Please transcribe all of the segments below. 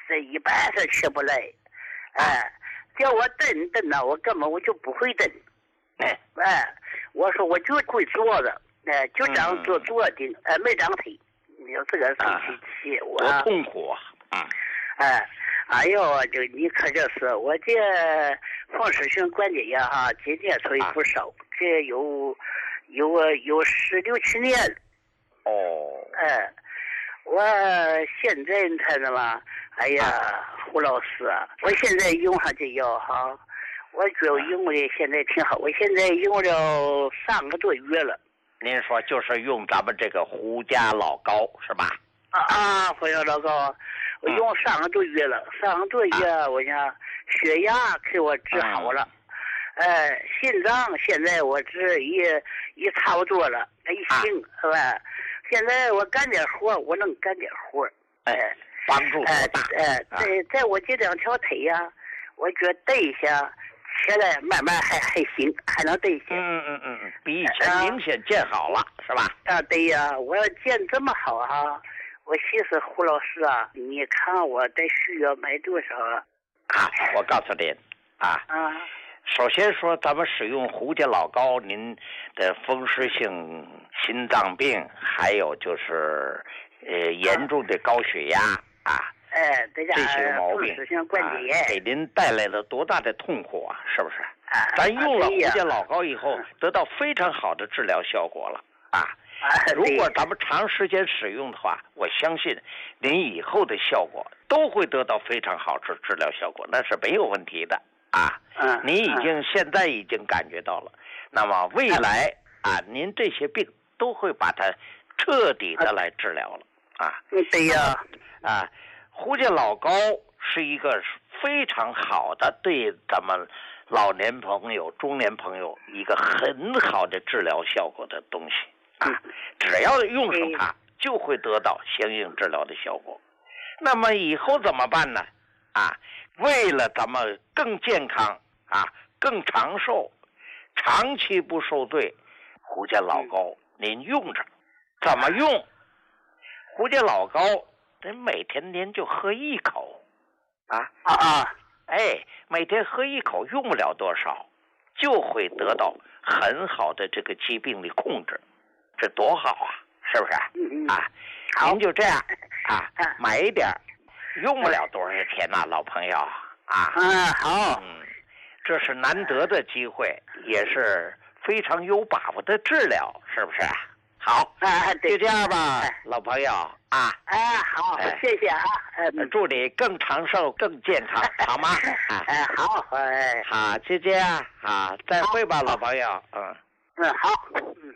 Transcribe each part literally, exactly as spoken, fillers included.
这一般是起不来。哎，叫我蹬蹬呢，我根本我就不会蹬。哎，哎，我说我就会坐着，哎，就这样坐坐的，哎，没长腿。你说这个生气气，我多痛苦啊！啊， 哎，哎呦，就你可这是我这风湿性关节炎哈，今年所以不少，这有有有十六七年了。 哦， 哎，我现在你看着吗？哎呀，胡老师啊，我现在用上这药哈，我觉得用的现在挺好，我现在用了三个多月了。 您说就是用咱们这个胡家老膏是吧？ 啊啊，胡家老膏，我用三个多月了，嗯、三个多月，啊、我想血压给我治好了，嗯、哎，心脏现在我治也也差不多了，一行、啊、是吧？现在我干点活，我能干点活， 哎，帮助多大？ 哎，哎，在在我这两条腿呀，我觉得蹬一下。起来慢慢还还行，还能对些。 嗯嗯嗯嗯，比以前明显见好了，啊、是吧？ 啊，对呀，我要见这么好哈，我寻思胡老师啊，你看我得需要买多少啊？ 啊，我告诉您啊， 啊， 首先说咱们使用胡家老膏，您的风湿性心脏病，还有就是呃严重的高血压啊。 哎，这些毛病啊， 给您带来了多大的痛苦啊！是不是？啊、咱用了胡家老膏以后，得到非常好的治疗效果了啊！ 啊如果咱们长时间使用的话，我相信您以后的效果都会得到非常好的治疗效果，那是没有问题的啊！ 嗯， 您已经现在已经感觉到了，那么未来啊，您这些病都会把它彻底的来治疗了啊！ 对呀， 啊。胡家老膏是一个非常好的对咱们老年朋友、中年朋友一个很好的治疗效果的东西啊！只要用上它，就会得到相应治疗的效果。那么以后怎么办呢？啊，为了咱们更健康啊、更长寿、长期不受罪，胡家老膏您用着，怎么用？胡家老膏。您每天您就喝一口，啊啊啊！ 哎，每天喝一口，用不了多少，就会得到很好的这个疾病的控制，这多好啊！是不是？ 嗯嗯。 啊，您就这样啊，买一点，用不了多少钱呐、啊，老朋友啊。 嗯，好。 嗯，这是难得的机会，也是非常有把握的治疗，是不是？好， 啊， 就这样吧，老朋友啊。 哎，好，哎、谢谢啊。 嗯，祝你更长寿、更健康，好吗？ 哎，好，哎， 好，就这样，好，再会吧，老朋友。嗯， 嗯，好。嗯。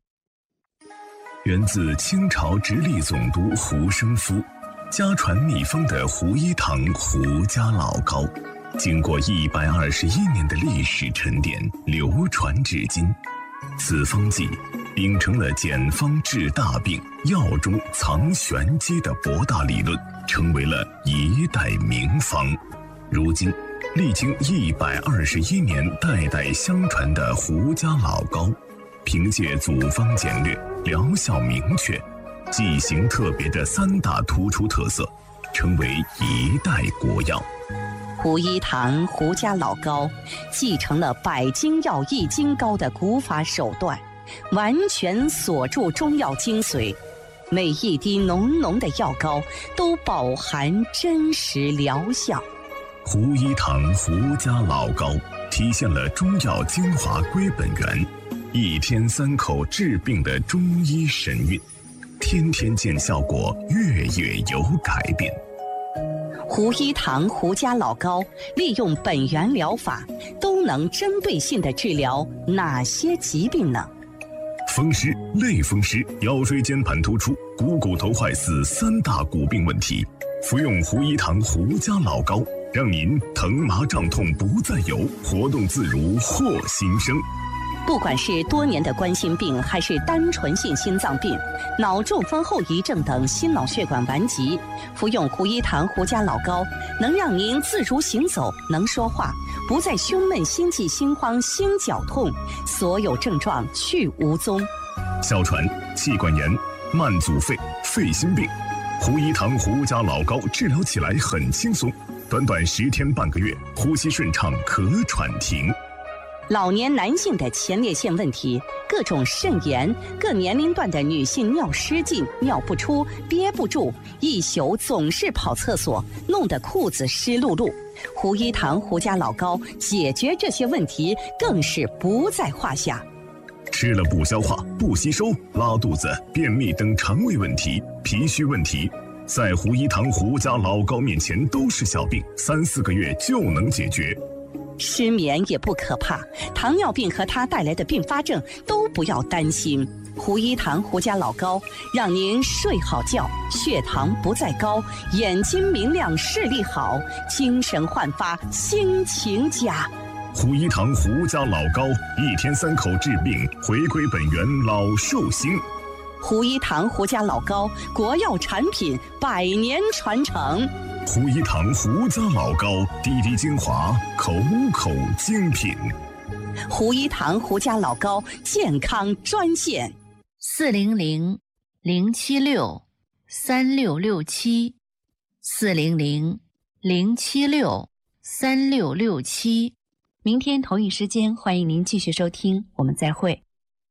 源自清朝直隶总督胡生夫，家传秘方的胡一堂胡家老膏，经过一百二十一年的历史沉淀，流传至今。此方剂秉承了简方治大病、药中藏玄机的博大理论，成为了一代名方。如今，历经一百二十一年代代相传的胡家老膏，凭借组方简略、疗效明确、剂型特别的三大突出特色，成为一代国药。 胡一堂胡家老膏继承了百金药易筋膏的古法手段，完全锁住中药精髓，每一滴浓浓的药膏都饱含真实疗效。 胡一堂胡家老膏体现了中药精华归本源，一天三口治病的中医神韵，天天见效果，月月有改变。 胡一堂胡家老膏利用本源疗法，都能针对性地治疗哪些疾病呢？ 风湿、类风湿、腰椎间盘突出、股骨头坏死三大骨病问题，服用胡一堂胡家老膏，让您疼麻胀痛不再有，活动自如获新生。 不管是多年的冠心病，还是单纯性心脏病、脑中风后遗症等心脑血管顽疾，服用胡一堂胡家老膏，能让您自如行走，能说话，不再胸闷、心悸、心慌、心绞痛，所有症状去无踪。 哮喘、气管炎、慢阻肺、肺心病、 胡一堂胡家老高治疗起来很轻松，短短十天半个月，呼吸顺畅，咳喘停。 老年男性的前列腺问题，各种肾炎，各年龄段的女性尿失禁、尿不出、憋不住，一宿总是跑厕所，弄得裤子湿漉漉。胡一堂胡家老高解决这些问题更是不在话下。 吃了不消化、不吸收、拉肚子、便秘等肠胃问题、脾虚问题，在胡一堂胡家老高面前都是小病，三四个月就能解决。 失眠也不可怕，糖尿病和它带来的并发症都不要担心。胡一堂胡家老高让您睡好觉，血糖不再高，眼睛明亮，视力好，精神焕发，心情佳。 胡一堂胡家老高，一天三口治病，回归本源，老寿星。 胡一堂胡家老高，国药产品，百年传承。 胡一堂胡家老高，滴滴精华，口口精品。 胡一堂胡家老高健康专线： 四零零零七六三六六七，四零零零七六三六六七。明天同一时间，欢迎您继续收听，我们再会。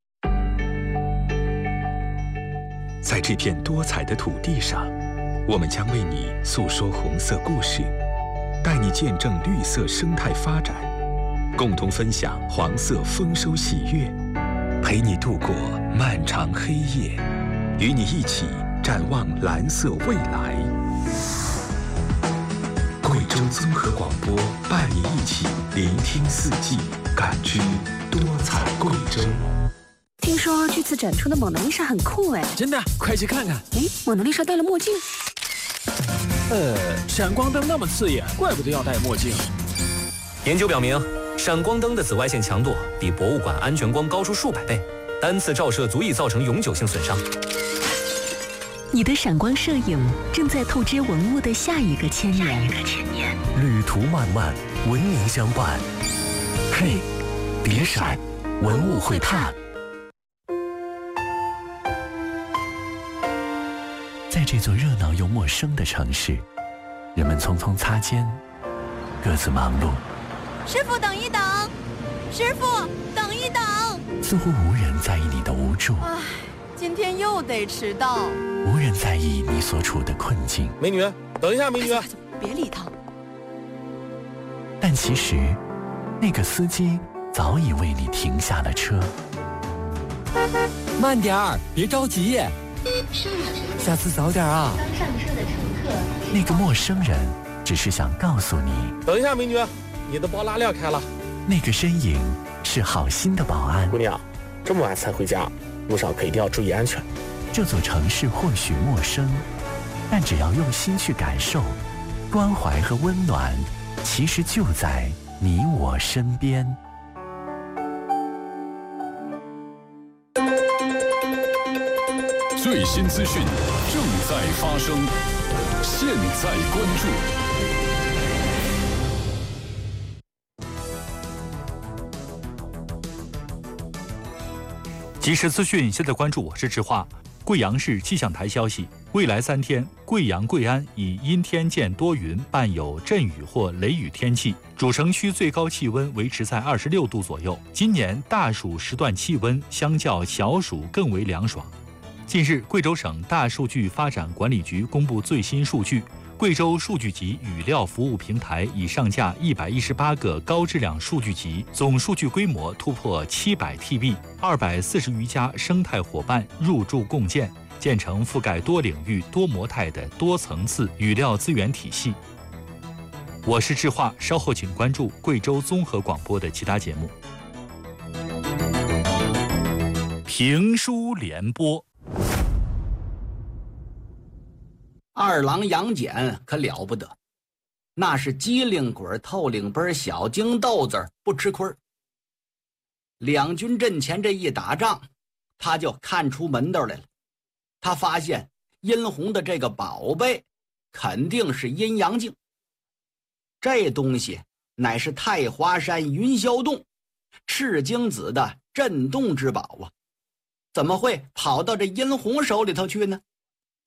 在这片多彩的土地上，我们将为你诉说红色故事，带你见证绿色生态发展，共同分享黄色丰收喜悦，陪你度过漫长黑夜，与你一起展望蓝色未来。贵州综合广播伴你一起聆听四季，感知多彩贵州。 听说这次展出的蒙娜丽莎很酷哎！ 真的，快去看看！ 哎，蒙娜丽莎戴了墨镜。 呃，闪光灯那么刺眼，怪不得要戴墨镜。 研究表明，闪光灯的紫外线强度比博物馆安全光高出数百倍，单次照射足以造成永久性损伤。 你的闪光摄影正在透支文物的下一个千年。 旅途漫漫，文明相伴。嘿，别闪，文物会怕。在这座热闹又陌生的城市，人们匆匆擦肩，各自忙碌。 师傅，等一等！师傅，等一等！ 似乎无人在意你的无助。 唉，今天又得迟到。 无人在意你所处的困境。 美女，等一下，美女， 别理他。 但其实，那个司机早已为你停下了车。 慢点儿，别着急。下次早点啊！ 刚上车的乘客。 那个陌生人只是想告诉你， 等一下，美女，你的包拉链开了。 那个身影是好心的保安。 姑娘，这么晚才回家，路上可一定要注意安全。 这座城市或许陌生，但只要用心去感受，关怀和温暖其实就在你我身边。 最新资讯正在发生，现在关注。 即时资讯，现在关注，我是志化。贵阳市气象台消息，未来三天，贵阳、贵安以阴天见多云，伴有阵雨或雷雨天气，主城区最高气温维持在二十六度左右。今年大暑时段气温相较小暑更为凉爽。近日，贵州省大数据发展管理局公布最新数据，贵州数据集语料服务平台已上架一百一十八个高质量数据集，总数据规模突破七百 T B， 二百四十余家生态伙伴入驻共建，建成覆盖多领域、多模态的多层次语料资源体系。我是志化，稍后请关注贵州综合广播的其他节目。评书联播。 二郎杨戬可了不得，那是机灵鬼透领本小精豆子不吃亏。两军阵前这一打仗，他就看出门道来了。他发现殷红的这个宝贝肯定是阴阳镜，这东西乃是太华山云霄洞赤精子的镇洞之宝啊，怎么会跑到这殷红手里头去呢？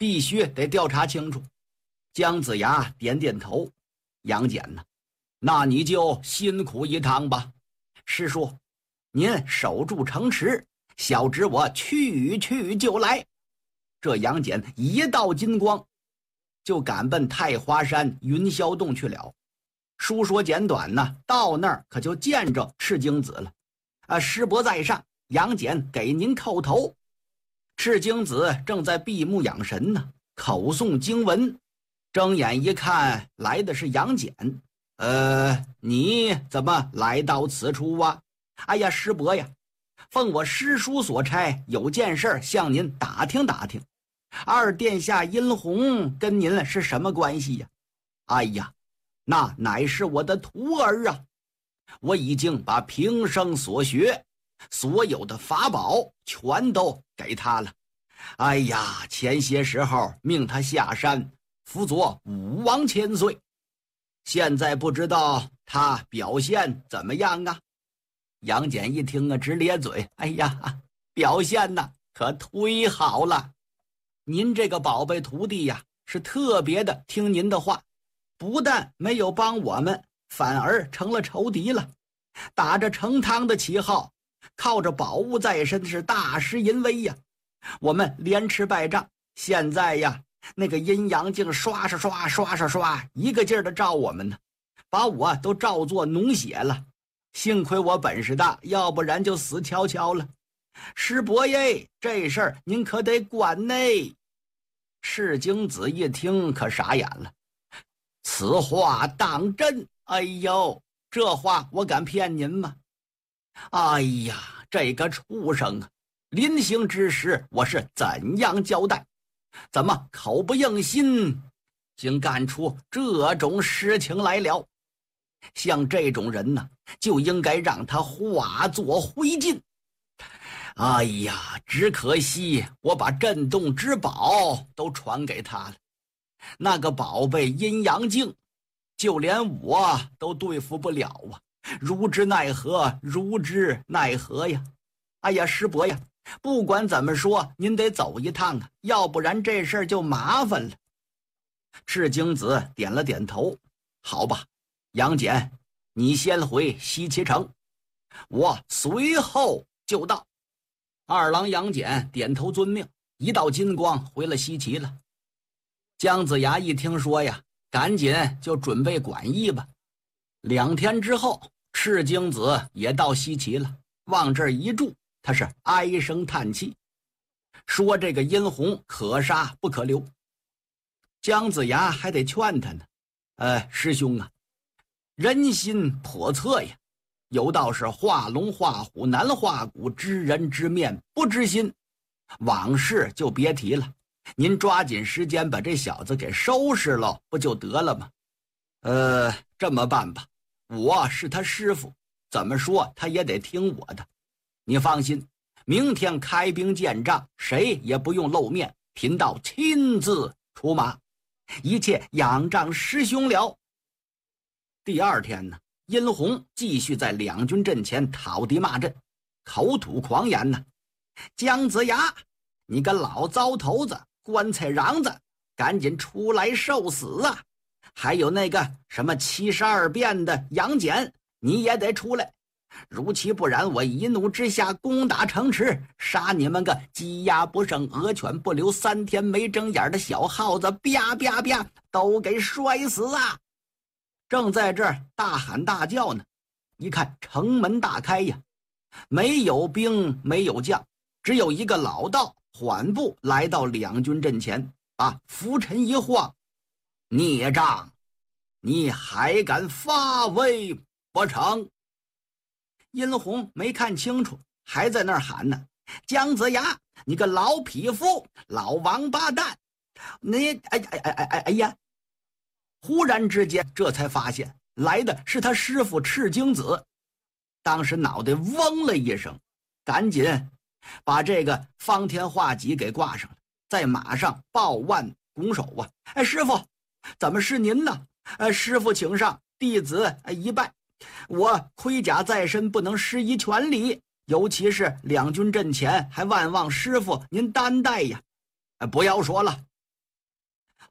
必须得调查清楚。姜子牙点点头，杨戬呢，那你就辛苦一趟吧。师叔，您守住城池，小侄我去去就来。这杨戬一道金光，就赶奔太华山云霄洞去了。书说简短呢，到那儿可就见着赤精子了。啊，师伯在上，杨戬给您叩头。赤精子正在闭目养神呢，口诵经文。睁眼一看，来的是杨戬。呃，你怎么来到此处啊？哎呀，师伯呀，奉我师叔所差，有件事向您打听打听。二殿下殷红跟您是什么关系呀？哎呀，那乃是我的徒儿啊！我已经把平生所学，所有的法宝全都给他了。哎呀，前些时候命他下山辅佐武王千岁，现在不知道他表现怎么样啊？杨戬一听啊，直咧嘴。哎呀，表现呢可忒好了。您这个宝贝徒弟呀，是特别的听您的话，不但没有帮我们，反而成了仇敌了。打着成汤的旗号，靠着宝物在身，是大施淫威呀。我们连吃败仗，现在呀，那个阴阳镜刷刷刷刷刷刷，一个劲儿的照我们呢，把我都照作脓血了。幸亏我本事大，要不然就死翘翘了。师伯耶，这事儿您可得管呢。赤精子一听可傻眼了，此话当真？哎呦，这话我敢骗您吗？哎呀，这个畜生啊！临行之时我是怎样交代，怎么口不应心，竟干出这种事情来了？像这种人呢，就应该让他化作灰烬。哎呀，只可惜我把镇洞之宝都传给他了，那个宝贝阴阳镜，就连我都对付不了啊！如之奈何，如之奈何呀！哎呀，师伯呀，不管怎么说，您得走一趟啊，要不然这事儿就麻烦了。赤精子点了点头，好吧，杨戬，你先回西岐城，我随后就到。二郎杨戬点头遵命，一道金光回了西岐了。姜子牙一听说呀，赶紧就准备馆驿吧。两天之后，赤精子也到西岐了，往这儿一住，他是唉声叹气，说这个殷红可杀不可留。姜子牙还得劝他呢，呃，师兄啊，人心叵测呀，有道是画龙画虎难画骨，知人知面不知心，往事就别提了，您抓紧时间把这小子给收拾了不就得了吗？呃，这么办吧，我是他师傅，怎么说他也得听我的。你放心，明天开兵见仗，谁也不用露面，贫道亲自出马，一切仰仗师兄了。第二天呢，殷红继续在两军阵前讨敌骂阵，口吐狂言呢。姜子牙，你个老糟头子，棺材瓤子，赶紧出来受死啊！还有那个什么七十二变的杨戬，你也得出来，如其不然，我一怒之下攻打城池，杀你们个鸡鸭不剩，鹅犬不留，三天没睁眼的小耗子，啪啪啪都给摔死啊！正在这儿大喊大叫呢，一看城门大开呀，没有兵没有将，只有一个老道缓步来到两军阵前，把拂尘一晃，孽障，你还敢发威不成？殷红没看清楚，还在那儿喊呢，姜子牙，你个老匹夫，老王八蛋，你哎哎哎哎哎呀！忽然之间，这才发现来的是他师傅赤精子，当时脑袋嗡了一声，赶紧把这个方天画戟给挂上了，在马上抱腕拱手啊！哎，师傅，怎么是您呢？呃，师傅请上，弟子一拜。我盔甲在身，不能失仪全礼，尤其是两军阵前，还万望师傅您担待呀！不要说了，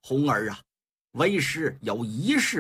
红儿啊，为师有一事